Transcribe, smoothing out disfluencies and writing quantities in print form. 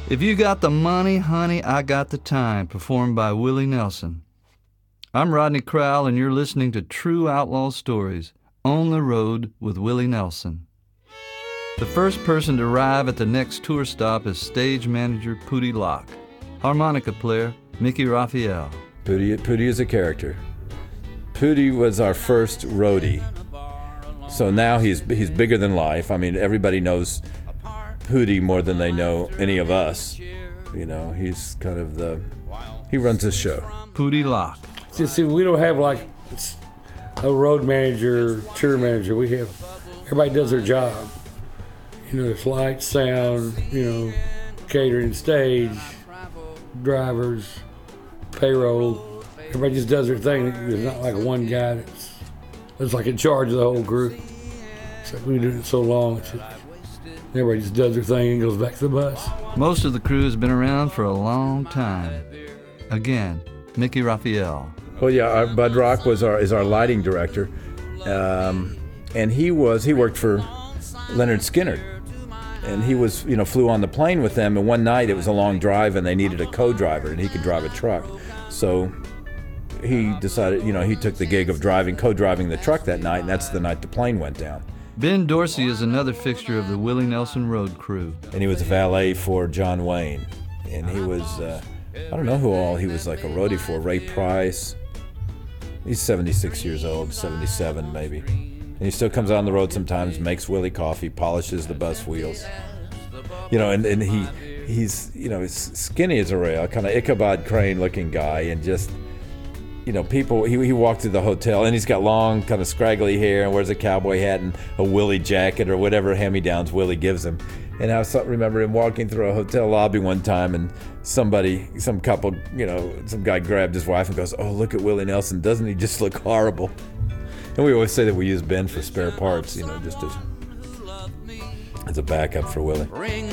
If you got the money, honey, I got the time, performed by Willie Nelson. I'm Rodney Crowell, and you're listening to True Outlaw Stories, On the Road with Willie Nelson. The first person to arrive at the next tour stop is stage manager Pootie Locke, harmonica player Mickey Raphael. Pootie is a character. Pootie was our first roadie. So now he's bigger than life. I mean, everybody knows Pootie more than they know any of us. You know, he's kind of he runs the show. Pootie Locke. See, we don't have like a road manager, tour manager. Everybody does their job. You know, there's lights, sound, catering, stage, drivers, payroll. Everybody just does their thing. There's not like one guy that's like in charge of the whole group. It's like we've been doing it so long. Everybody just does their thing and goes back to the bus. Most of the crew has been around for a long time. Again, Mickey Raphael. Well, yeah, Bud Rock is our lighting director, and he worked for Leonard Skinner, and he was flew on the plane with them. And one night it was a long drive, and they needed a co-driver, and he could drive a truck, so he decided he took the gig of co-driving the truck that night, and that's the night the plane went down. Ben Dorsey is another fixture of the Willie Nelson Road crew, and he was a valet for John Wayne, and he was I don't know who all he was like a roadie for. Ray Price. He's 76 years old, 77 maybe. And he still comes out on the road sometimes, makes Willie coffee, polishes the bus wheels. And he's skinny as a rail, kind of Ichabod Crane looking guy, and just, people, he walked through the hotel, and he's got long, kind of scraggly hair, and wears a cowboy hat and a Willie jacket or whatever hand-me-downs Willie gives him. And I remember him walking through a hotel lobby one time, and some couple, some guy grabbed his wife and goes, "Oh, look at Willie Nelson, doesn't he just look horrible?" And we always say that we use Ben for spare parts, just as a backup for Willie.